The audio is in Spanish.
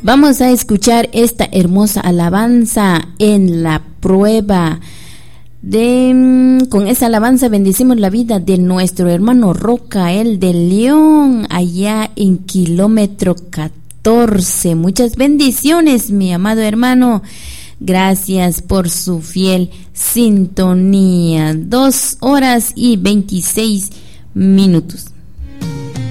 Vamos a escuchar esta hermosa alabanza en la prueba. Con esa alabanza bendecimos la vida de nuestro hermano Roca, el de León, allá en kilómetro 14. Muchas bendiciones, mi amado hermano. Gracias por su fiel sintonía. 2 horas y 26 minutos.